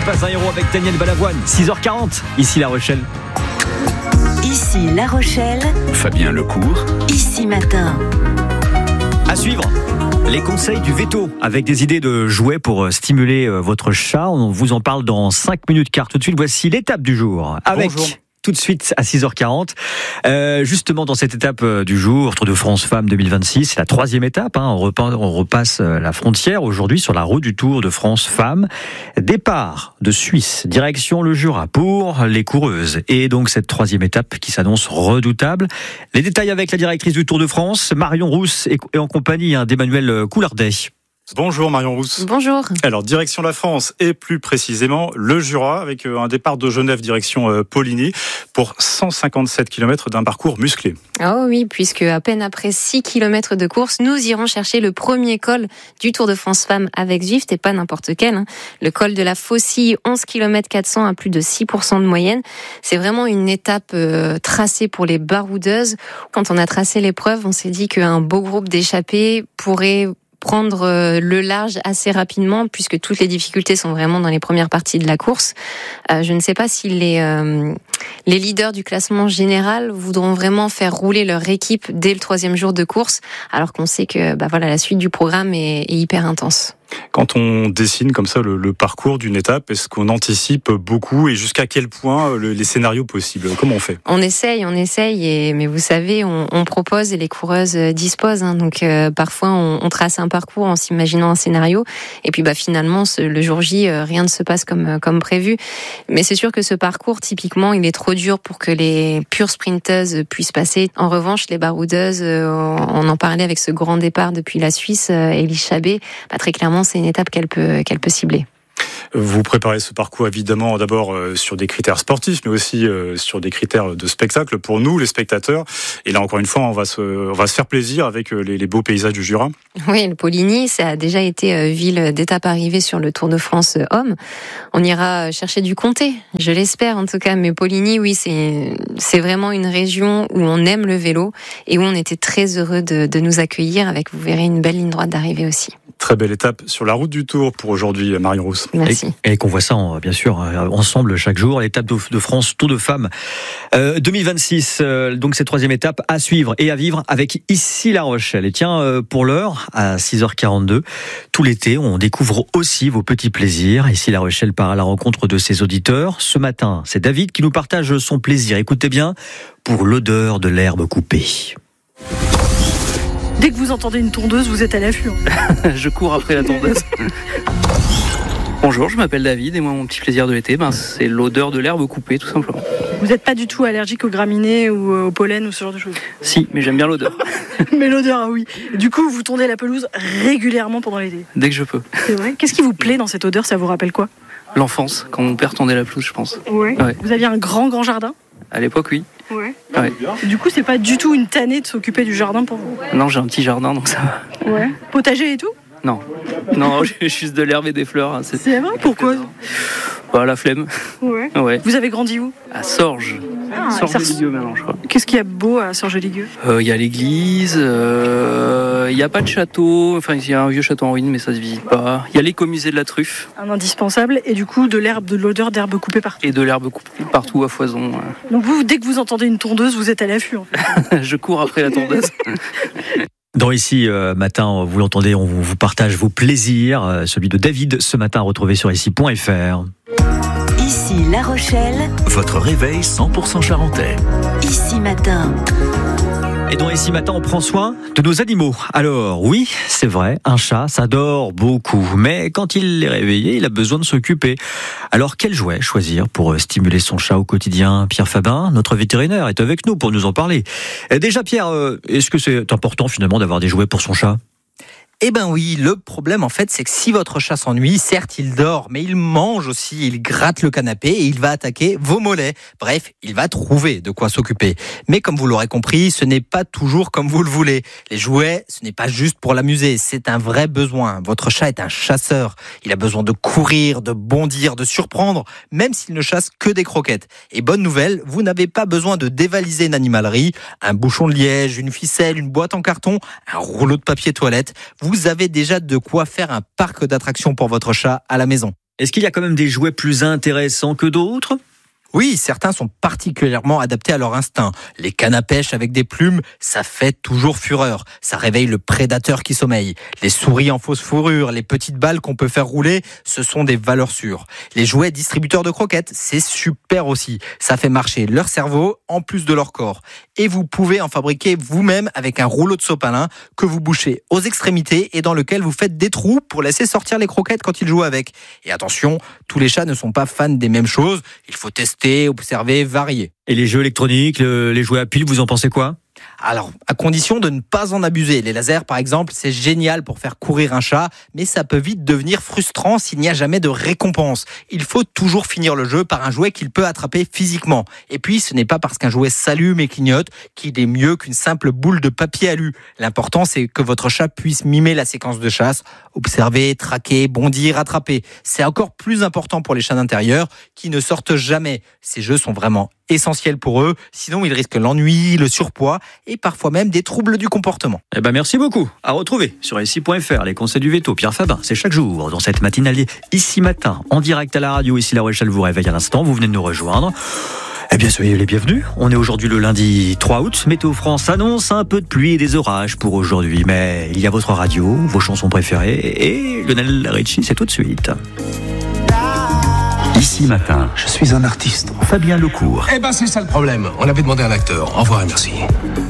pas un héros avec Daniel Balavoine. 6h40, ici La Rochelle. Ici La Rochelle. Fabien Lecourt. Ici Matin. À suivre, les conseils du veto avec des idées de jouets pour stimuler votre chat. On vous en parle dans 5 minutes car tout de suite, voici l'étape du jour. Avec Bonjour. tout de suite à 6h40. Justement, dans cette étape du jour, Tour de France Femmes 2026, c'est la 3e étape. On repasse la frontière aujourd'hui sur la route du Tour de France Femmes. Départ de Suisse, direction le Jura pour les coureuses. Et donc cette 3e étape qui s'annonce redoutable. Les détails avec la directrice du Tour de France, Marion Rousse, et en compagnie d'Emmanuel Coulardet. Bonjour Marion Rousse. Bonjour. Alors direction la France et plus précisément le Jura avec un départ de Genève direction Poligny pour 157 km d'un parcours musclé. Oh oui, puisque à peine après 6 km de course, nous irons chercher le premier col du Tour de France Femmes avec Zwift et pas n'importe quel. Le col de la Faucille, 11 km 400 à plus de 6% de moyenne. C'est vraiment une étape tracée pour les baroudeuses. Quand on a tracé l'épreuve, on s'est dit qu'un beau groupe d'échappées pourrait prendre le large assez rapidement puisque toutes les difficultés sont vraiment dans les premières parties de la course. Je ne sais pas si les leaders du classement général voudront vraiment faire rouler leur équipe dès le 3e jour de course, alors qu'on sait que la suite du programme est hyper intense. Quand on dessine comme ça le parcours d'une étape, est-ce qu'on anticipe beaucoup et jusqu'à quel point les scénarios possibles? Comment on fait? On essaye, mais vous savez, on propose et les coureuses disposent. Donc parfois on trace un parcours en s'imaginant un scénario et puis finalement le jour J, rien ne se passe comme prévu. Mais c'est sûr que ce parcours, typiquement, il est trop dur pour que les pures sprinteuses puissent passer. En revanche, les baroudeuses, on en parlait avec ce grand départ depuis la Suisse, Elise Chabet, très clairement, c'est une étape qu'elle peut cibler. Vous préparez ce parcours évidemment d'abord sur des critères sportifs, mais aussi sur des critères de spectacle pour nous, les spectateurs. Et là, encore une fois, on va se faire plaisir avec les beaux paysages du Jura. Oui, le Poligny, ça a déjà été ville d'étape arrivée sur le Tour de France Hommes. On ira chercher du comté, je l'espère en tout cas. Mais Poligny, oui, c'est vraiment une région où on aime le vélo et où on était très heureux de nous accueillir avec, vous verrez, une belle ligne droite d'arrivée aussi. Très belle étape sur la route du Tour pour aujourd'hui, Marion Rousse. Merci. Et qu'on voit ça, bien sûr, ensemble chaque jour. L'étape de France Tour de Femmes 2026. Donc cette 3e étape à suivre et à vivre avec ici La Rochelle. Et tiens, pour l'heure, à 6h42, tout l'été, on découvre aussi vos petits plaisirs. Ici La Rochelle part à la rencontre de ses auditeurs. Ce matin, c'est David qui nous partage son plaisir. Écoutez bien, pour l'odeur de l'herbe coupée. Dès que vous entendez une tondeuse, vous êtes à l'affût. Je cours après la tondeuse. Bonjour, je m'appelle David et moi mon petit plaisir de l'été, c'est l'odeur de l'herbe coupée tout simplement. Vous n'êtes pas du tout allergique aux graminées ou au pollen ou ce genre de choses? Si, mais j'aime bien l'odeur. Mais l'odeur, ah oui. Du coup, vous tondez la pelouse régulièrement pendant l'été? Dès que je peux. C'est vrai. Qu'est-ce qui vous plaît dans cette odeur? Ça vous rappelle quoi? L'enfance, quand mon père tondait la pelouse, je pense. Ouais. Vous aviez un grand jardin? À l'époque, oui. Ouais. Du coup, c'est pas du tout une tannée de s'occuper du jardin pour vous? Non, j'ai un petit jardin, donc ça va. Ouais. Potager et tout? Non, j'ai juste de l'herbe et des fleurs. C'est vrai? Pourquoi? La flemme. Ouais. Vous avez grandi où? À Sorges. Sorges-Ligueux maintenant, je crois. Qu'est-ce qu'il y a de beau à Sorges-Ligueux? Il y a l'église, il n'y a pas de château, il y a un vieux château en ruine, mais ça se visite pas. Il y a l'écomusée de la truffe. Un indispensable, et du coup, de l'odeur d'herbe coupée partout. Et de l'herbe coupée partout à foison. Donc vous, dès que vous entendez une tondeuse, vous êtes à l'affût, en fait. Je cours après la tondeuse. Dans Ici Matin, vous l'entendez, on vous partage vos plaisirs. Celui de David ce matin à retrouver sur ici.fr. Ici La Rochelle. Votre réveil 100% charentais. Ici Matin. Et dans Ici Matin, on prend soin de nos animaux. Alors oui, c'est vrai, un chat, ça dort beaucoup. Mais quand il est réveillé, il a besoin de s'occuper. Alors quel jouet choisir pour stimuler son chat au quotidien? Pierre Fabin, notre vétérinaire, est avec nous pour nous en parler. Déjà Pierre, est-ce que c'est important finalement d'avoir des jouets pour son chat? Eh ben oui, le problème en fait, c'est que si votre chat s'ennuie, certes il dort, mais il mange aussi, il gratte le canapé et il va attaquer vos mollets. Bref, il va trouver de quoi s'occuper. Mais comme vous l'aurez compris, ce n'est pas toujours comme vous le voulez. Les jouets, ce n'est pas juste pour l'amuser, c'est un vrai besoin. Votre chat est un chasseur. Il a besoin de courir, de bondir, de surprendre, même s'il ne chasse que des croquettes. Et bonne nouvelle, vous n'avez pas besoin de dévaliser une animalerie, un bouchon de liège, une ficelle, une boîte en carton, un rouleau de papier toilette. Vous avez déjà de quoi faire un parc d'attractions pour votre chat à la maison. Est-ce qu'il y a quand même des jouets plus intéressants que d'autres ? Oui, certains sont particulièrement adaptés à leur instinct. Les cannes à pêche avec des plumes, ça fait toujours fureur. Ça réveille le prédateur qui sommeille. Les souris en fausse fourrure, les petites balles qu'on peut faire rouler, ce sont des valeurs sûres. Les jouets distributeurs de croquettes, c'est super aussi. Ça fait marcher leur cerveau en plus de leur corps. Et vous pouvez en fabriquer vous-même avec un rouleau de sopalin que vous bouchez aux extrémités et dans lequel vous faites des trous pour laisser sortir les croquettes quand ils jouent avec. Et attention, tous les chats ne sont pas fans des mêmes choses. Il faut tester, observer, varier. Et les jeux électroniques, les jouets à piles, vous en pensez quoi ? Alors, à condition de ne pas en abuser. Les lasers, par exemple, c'est génial pour faire courir un chat, mais ça peut vite devenir frustrant s'il n'y a jamais de récompense. Il faut toujours finir le jeu par un jouet qu'il peut attraper physiquement. Et puis, ce n'est pas parce qu'un jouet s'allume et clignote qu'il est mieux qu'une simple boule de papier alu. L'important, c'est que votre chat puisse mimer la séquence de chasse, observer, traquer, bondir, attraper. C'est encore plus important pour les chats d'intérieur qui ne sortent jamais. Ces jeux sont vraiment essentiels pour eux, sinon ils risquent l'ennui, le surpoids et parfois même des troubles du comportement. Eh ben merci beaucoup. À retrouver sur ici.fr, les conseils du veto. Pierre Fabin, c'est chaque jour dans cette matinale Ici Matin, en direct à la radio. Ici La Rochelle vous réveille à l'instant, vous venez de nous rejoindre. Eh bien, soyez les bienvenus. On est aujourd'hui le lundi 3 août. Météo France annonce un peu de pluie et des orages pour aujourd'hui. Mais il y a votre radio, vos chansons préférées et Lionel Richie, c'est tout de suite. Ici Matin, je suis un artiste, Fabien Lecourt. Eh ben c'est ça le problème, on avait demandé un acteur, au revoir et merci.